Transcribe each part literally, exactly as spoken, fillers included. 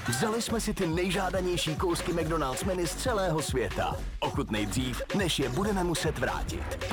Vzali jsme si ty nejžádanější kousky McDonald's menu z celého světa. Ochutnej dřív, než je budeme muset vrátit.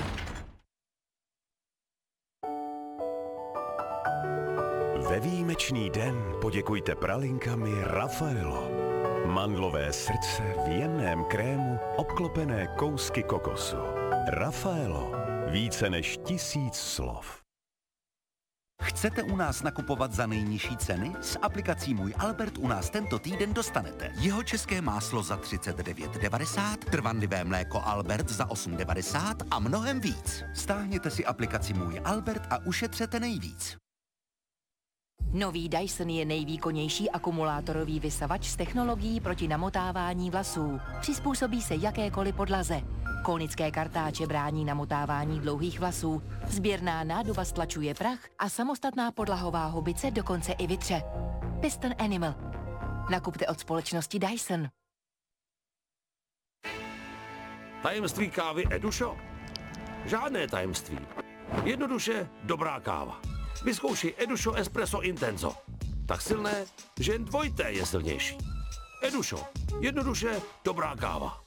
Ve výjimečný den poděkujte pralinkami Raffaello. Mandlové srdce v jemném krému obklopené kousky kokosu. Raffaello. Více než tisíc slov. Chcete u nás nakupovat za nejnižší ceny? S aplikací Můj Albert u nás tento týden dostanete jihočeské máslo za třicet devět devadesát, trvanlivé mléko Albert za osm devadesát a mnohem víc. Stáhněte si aplikaci Můj Albert a ušetřete nejvíc. Nový Dyson je nejvýkonnější akumulátorový vysavač s technologií proti namotávání vlasů. Přizpůsobí se jakékoliv podlaze. Konické kartáče brání namotávání dlouhých vlasů, sběrná nádoba stlačuje prach a samostatná podlahová hubice dokonce i vytře. Piston Animal. Nakupte od společnosti Dyson. Tajemství kávy Edušo? Žádné tajemství. Jednoduše dobrá káva. Vyzkoušej Edušo Espresso Intenso. Tak silné, že jen dvojité je silnější. Edušo. Jednoduše dobrá káva.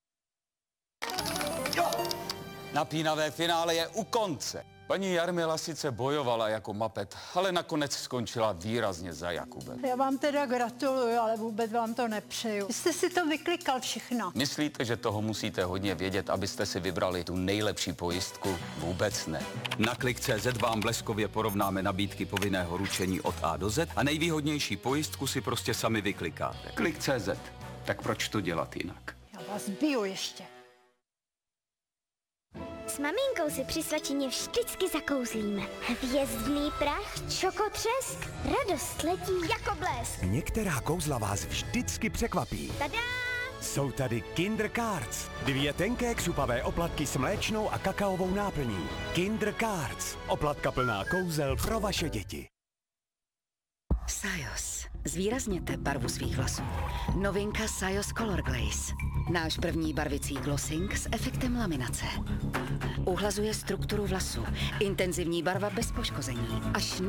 Napínavé finále je u konce. Paní Jarmila sice bojovala jako mapet, ale nakonec skončila výrazně za Jakubem. Já vám teda gratuluju, ale vůbec vám to nepřeju. Vy jste si to vyklikal všechno. Myslíte, že toho musíte hodně vědět, abyste si vybrali tu nejlepší pojistku? Vůbec ne. Na klik tečka cé zet vám bleskově porovnáme nabídky povinného ručení od A do Z a nejvýhodnější pojistku si prostě sami vyklikáte. Klik tečka cé zet. Tak proč to dělat jinak? Já vás biju ještě. S maminkou si při svačině vždycky zakouzlíme. Hvězdný prach, čokotřesk, radost letí jako blesk. Některá kouzla vás vždycky překvapí. Tada! Jsou tady Kinder Cards. Dvě tenké křupavé oplatky s mléčnou a kakaovou náplní. Kinder Cards. Oplatka plná kouzel pro vaše děti. Sajos. Zvýrazněte barvu svých vlasů. Novinka Sajos Color Glaze. Náš první barvicí glossing s efektem laminace. Uhlazuje strukturu vlasu. Intenzivní barva bez poškození. Až